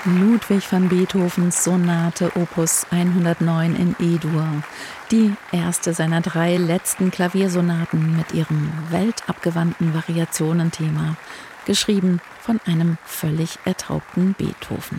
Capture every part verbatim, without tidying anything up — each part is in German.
Ludwig van Beethovens Sonate Opus hundertneun in E-Dur. Die erste seiner drei letzten Klaviersonaten mit ihrem weltabgewandten Variationenthema, geschrieben von einem völlig ertaubten Beethoven.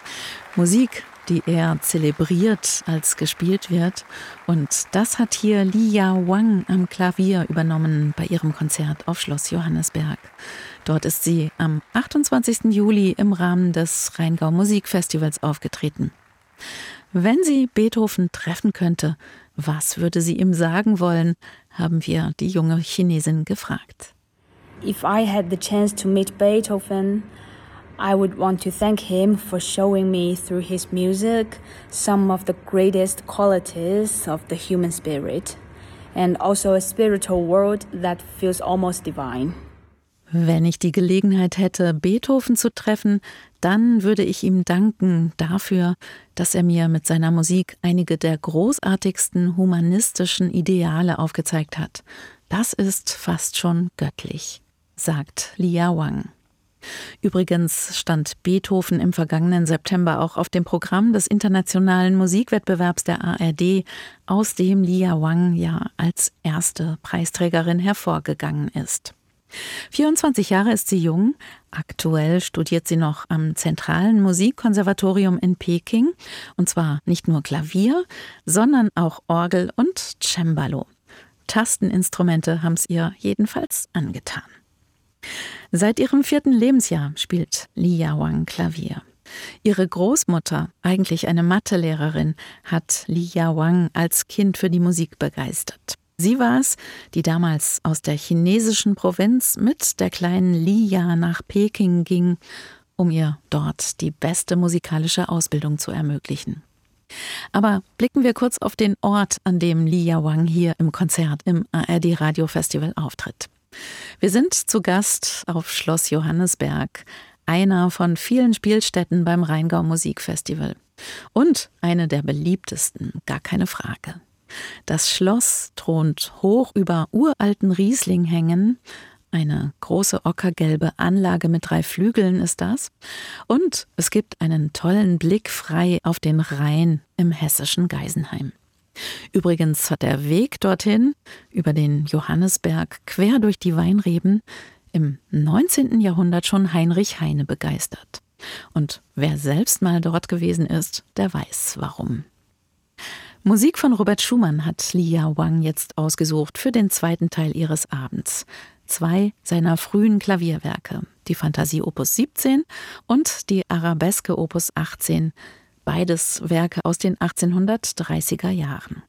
Musik, die er zelebriert, als gespielt wird. Und das hat hier Li Ya Wang am Klavier übernommen bei ihrem Konzert auf Schloss Johannisberg. Dort ist sie am achtundzwanzigsten Juli im Rahmen des Rheingau Musikfestivals aufgetreten. Wenn sie Beethoven treffen könnte, was würde sie ihm sagen wollen, haben wir die junge Chinesin gefragt. If I had the chance to meet Beethoven, I would want to thank him for showing me through his music some of the greatest qualities of the human spirit and also a spiritual world that feels almost divine. Wenn ich die Gelegenheit hätte, Beethoven zu treffen, dann würde ich ihm danken dafür, dass er mir mit seiner Musik einige der großartigsten humanistischen Ideale aufgezeigt hat. Das ist fast schon göttlich, sagt Li Ya Wang. Übrigens stand Beethoven im vergangenen September auch auf dem Programm des internationalen Musikwettbewerbs der A R D, aus dem Li Ya Wang ja als erste Preisträgerin hervorgegangen ist. vierundzwanzig Jahre ist sie jung, aktuell studiert sie noch am Zentralen Musikkonservatorium in Peking, und zwar nicht nur Klavier, sondern auch Orgel und Cembalo. Tasteninstrumente haben es ihr jedenfalls angetan. Seit ihrem vierten Lebensjahr spielt Li Ya Wang Klavier. Ihre Großmutter, eigentlich eine Mathelehrerin, hat Li Ya Wang als Kind für die Musik begeistert. Sie war es, die damals aus der chinesischen Provinz mit der kleinen Li Ya nach Peking ging, um ihr dort die beste musikalische Ausbildung zu ermöglichen. Aber blicken wir kurz auf den Ort, an dem Li Ya Wang hier im Konzert im A R D Radio Festival auftritt. Wir sind zu Gast auf Schloss Johannisberg, einer von vielen Spielstätten beim Rheingau Musikfestival. Und eine der beliebtesten, gar keine Frage. Das Schloss thront hoch über uralten Rieslinghängen. Eine große ockergelbe Anlage mit drei Flügeln ist das. Und es gibt einen tollen Blick frei auf den Rhein im hessischen Geisenheim. Übrigens hat der Weg dorthin, über den Johannisberg, quer durch die Weinreben, im neunzehnten Jahrhundert schon Heinrich Heine begeistert. Und wer selbst mal dort gewesen ist, der weiß warum. Musik von Robert Schumann hat Li Ya Wang jetzt ausgesucht für den zweiten Teil ihres Abends. Zwei seiner frühen Klavierwerke, die Fantasie Opus siebzehn und die Arabeske Opus achtzehn, beides Werke aus den achtzehnhundertdreißiger Jahren.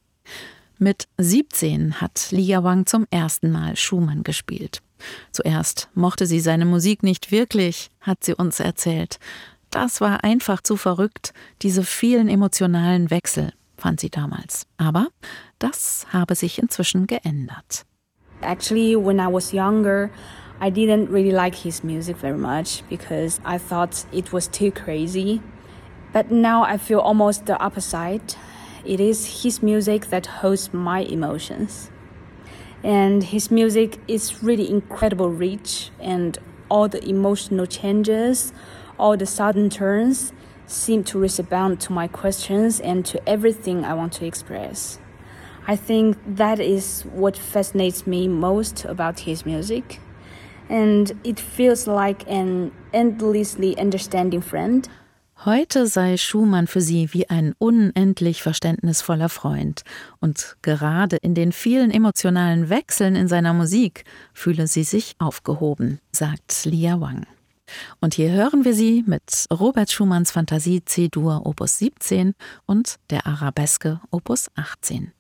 Mit siebzehn hat Li Ya Wang zum ersten Mal Schumann gespielt. Zuerst mochte sie seine Musik nicht wirklich, hat sie uns erzählt. Das war einfach zu verrückt, diese vielen emotionalen Wechsel, fand sie damals. Aber das habe sich inzwischen geändert. Actually, when I was younger, I didn't really like his music very much because I thought it was too crazy. But now I feel almost the opposite. It is his music that holds my emotions. And his music is really incredible rich, and all the emotional changes, all the sudden turns seem to respond to my questions and to everything I want to express. I think that is what fascinates me most about his music. And it feels like an endlessly understanding friend. Heute sei Schumann für sie wie ein unendlich verständnisvoller Freund. Und gerade in den vielen emotionalen Wechseln in seiner Musik fühle sie sich aufgehoben, sagt Li Ya Wang. Und hier hören wir sie mit Robert Schumanns Fantasie C-Dur Opus siebzehn und der Arabeske Opus achtzehn.